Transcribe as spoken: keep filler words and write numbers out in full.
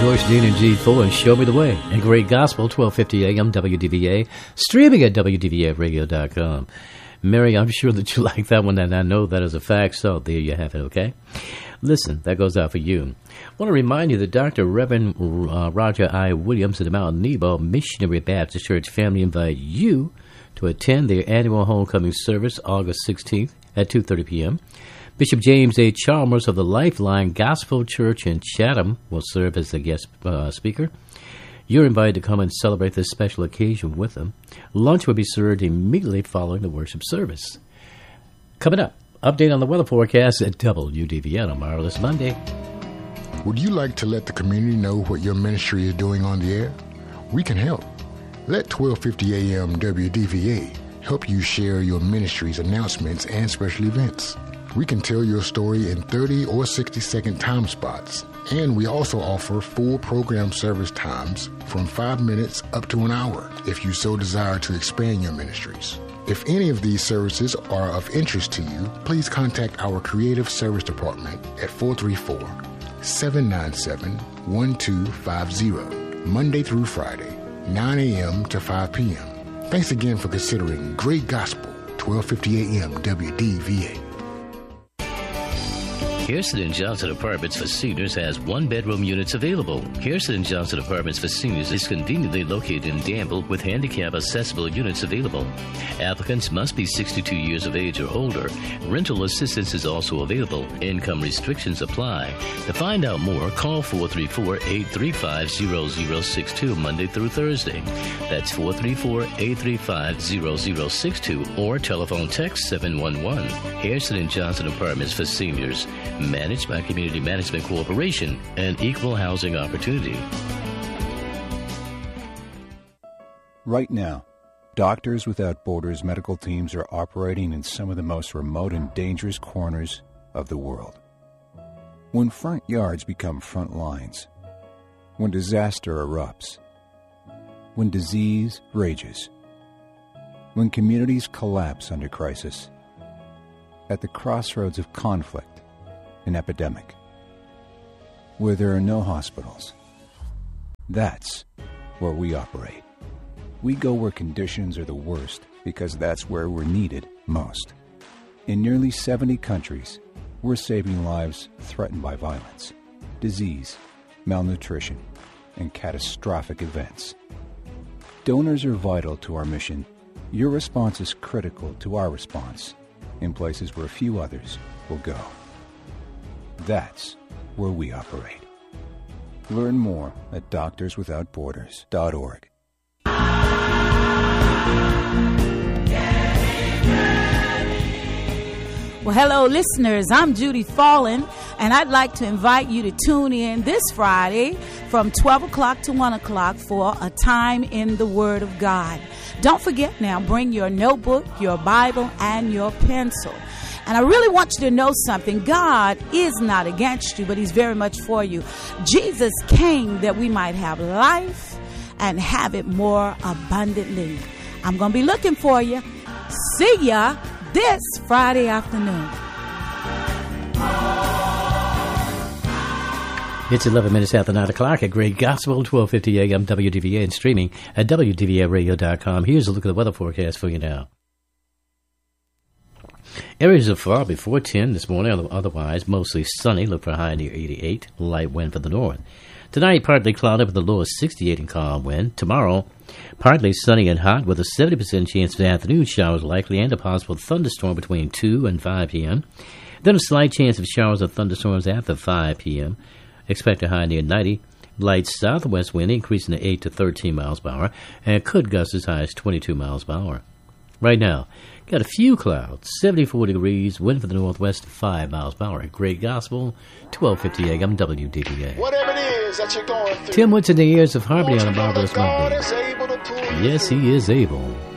George Dean and G four and Show Me the Way. And Great Gospel, twelve fifty A M W D V A, streaming at W D V A radio dot com. Mary, I'm sure that you like that one, and I know that is a fact, so there you have it, okay? Listen, that goes out for you. I want to remind you that Doctor Reverend uh, Roger I. Williams of the Mount Nebo Missionary Baptist Church family invite you to attend their annual homecoming service August sixteenth at two thirty p.m. Bishop James A. Chalmers of the Lifeline Gospel Church in Chatham will serve as the guest uh, speaker. You're invited to come and celebrate this special occasion with them. Lunch will be served immediately following the worship service. Coming up, update on the weather forecast at W D V A tomorrow this Monday. Would you like to let the community know what your ministry is doing on the air? We can help. Let twelve fifty A M W D V A help you share your ministry's announcements and special events. We can tell your story in thirty or sixty second time spots, and we also offer full program service times from five minutes up to an hour if you so desire to expand your ministries. If any of these services are of interest to you, please contact our Creative Service Department at four three four, seven nine seven, one two five zero, Monday through Friday, nine A M to five P M Thanks again for considering Great Gospel, twelve fifty A M W D V A. Harrison and Johnson Apartments for Seniors has one-bedroom units available. Harrison and Johnson Apartments for Seniors is conveniently located in Danville with handicap-accessible units available. Applicants must be sixty-two years of age or older. Rental assistance is also available. Income restrictions apply. To find out more, call four three four, eight three five, zero zero six two Monday through Thursday. That's four three four, eight three five, zero zero six two or telephone text seven one one. Harrison and Johnson Apartments for Seniors. Managed by Community Management Corporation and Equal Housing Opportunity. Right now, Doctors Without Borders medical teams are operating in some of the most remote and dangerous corners of the world. When front yards become front lines, when disaster erupts, when disease rages, when communities collapse under crisis, at the crossroads of conflict, an epidemic, where there are no hospitals. That's where we operate. We go where conditions are the worst because that's where we're needed most. In nearly seventy countries, we're saving lives threatened by violence, disease, malnutrition, and catastrophic events. Donors are vital to our mission. Your response is critical to our response in places where few others will go. That's where we operate. Learn more at doctors without borders dot org. Well, hello, listeners. I'm Judy Fallon, and I'd like to invite you to tune in this Friday from twelve o'clock to one o'clock for A Time in the Word of God. Don't forget now, bring your notebook, your Bible, and your pencil. And I really want you to know something. God is not against you, but he's very much for you. Jesus came that we might have life and have it more abundantly. I'm going to be looking for you. See ya this Friday afternoon. It's eleven minutes after nine o'clock at Great Gospel, twelve fifty A M W D V A, and streaming at W D V A radio dot com. Here's a look at the weather forecast for you now. Areas of fog before ten this morning, otherwise mostly sunny. Look for a high near eighty-eight. Light wind from the north. Tonight, partly cloudy with a low of sixty-eight and calm wind. Tomorrow, partly sunny and hot with a seventy percent chance of afternoon showers likely and a possible thunderstorm between two and five p.m. Then a slight chance of showers or thunderstorms after five p.m. Expect a high near ninety. Light southwest wind increasing to eight to thirteen miles per hour and could gust as high as twenty-two miles per hour. Right now, got a few clouds, seventy-four degrees, wind from the northwest, five miles per hour. Great Gospel, twelve fifty A M W D V A. Whatever it is that you're going through. Tim Woods in the ears of Harmony on a marvelous Monday. Yes, he is able.